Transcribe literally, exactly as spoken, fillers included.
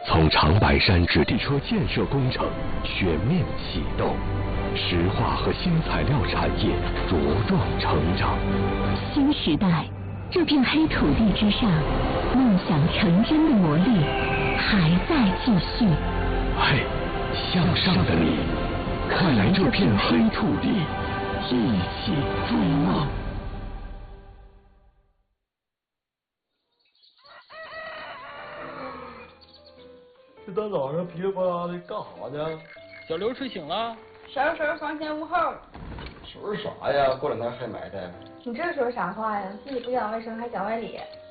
从长白山置地车建设工程全面启动，石化和新材料产业茁壮成长。 新时代，这片黑土地之上，梦想成真的魔力还在继续。 嘿，向上的你，快来这片黑土地，一起追梦。 这大早上噼里啪啦的干啥呢？ 小刘睡醒了， 收拾收拾房前屋后。 收拾啥呀？过两天还埋汰。 你这说啥话呀？自己不讲卫生还讲外理。